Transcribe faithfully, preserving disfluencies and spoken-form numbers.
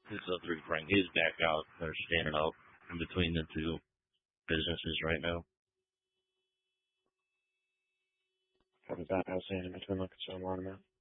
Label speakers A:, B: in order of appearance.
A: This is three Frank. He's back out. They're standing out in between the two businesses right now.
B: Probably that house in between like a laundromat.